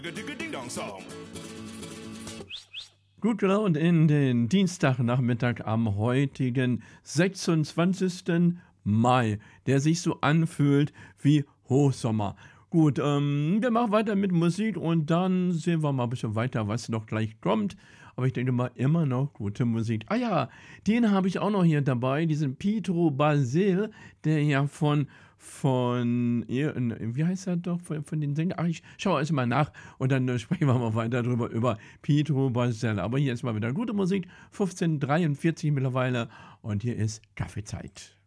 Gut gelaunt in den Dienstagnachmittag am heutigen 26. Mai, der sich so anfühlt wie Hochsommer. Gut, wir machen weiter mit Musik und dann sehen wir mal ein bisschen weiter, was noch gleich kommt. Aber ich denke mal, immer noch gute Musik. Ah ja, den habe ich auch noch hier dabei, diesen Pietro Basil, der ja wie heißt er doch, von den Sängern? Ach, ich schaue erst mal nach und dann sprechen wir mal weiter drüber, über Pietro Basil. Aber hier ist mal wieder gute Musik, 15:43 mittlerweile und hier ist Kaffeezeit.